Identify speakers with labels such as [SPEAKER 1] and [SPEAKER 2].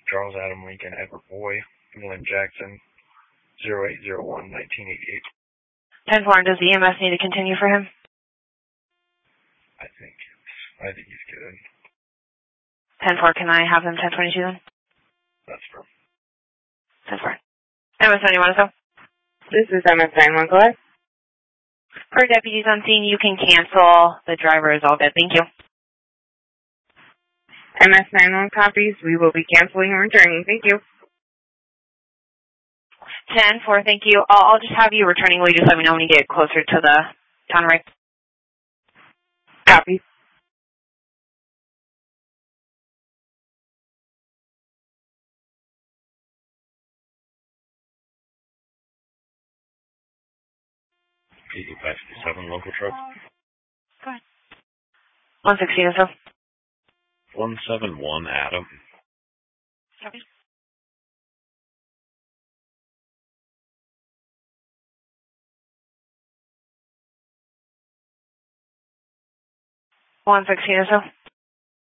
[SPEAKER 1] Charles Adam Lincoln Edward Boy, William Jackson, 0801 1988.
[SPEAKER 2] 10-4, does the EMS need to continue for him?
[SPEAKER 1] I think he's good.
[SPEAKER 2] 10-4, can I have him 1022 then?
[SPEAKER 1] That's for
[SPEAKER 2] 10-4. MS-91, so?
[SPEAKER 3] This is MS-91, go ahead.
[SPEAKER 2] For deputies on scene, you can cancel. The driver is all good. Thank you.
[SPEAKER 3] MS-91 copies. We will be canceling and returning. Thank you.
[SPEAKER 2] 10-4, thank you. I'll just have you returning. Will you just let me know when you get closer to the town right?
[SPEAKER 3] Copy.
[SPEAKER 1] PD-557 local truck.
[SPEAKER 2] Go ahead. 116 or so.
[SPEAKER 1] 171 Adam.
[SPEAKER 2] Copy. $116 or so.